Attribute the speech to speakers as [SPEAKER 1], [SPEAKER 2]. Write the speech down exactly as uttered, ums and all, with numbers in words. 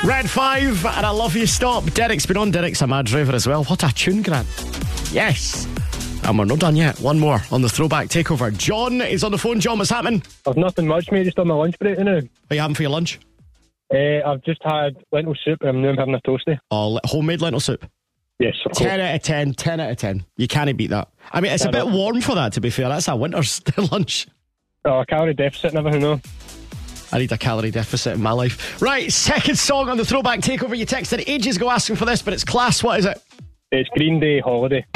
[SPEAKER 1] Red five, and I love you. Stop. Derek's been on. Derek's a mad driver as well. What a tune, Grant. Yes. And we're not done yet. One more on the throwback takeover. John is on the phone. John, what's happening?
[SPEAKER 2] I've nothing much, mate. Just on my lunch break now.
[SPEAKER 1] What are you having for your lunch?
[SPEAKER 2] Uh, I've just had lentil soup and now I'm having a toasty.
[SPEAKER 1] Oh, homemade lentil soup.
[SPEAKER 2] Yes, of course.
[SPEAKER 1] ten out of ten, ten out of ten. You can't beat that. I mean, it's a bit warm for that, to be fair. That's a winter's lunch.
[SPEAKER 2] Oh, a calorie deficit and everything, no.
[SPEAKER 1] I need a calorie deficit in my life. Right, second song on the throwback takeover. You texted ages ago asking for this, but it's class. What is it?
[SPEAKER 2] It's Green Day Holiday.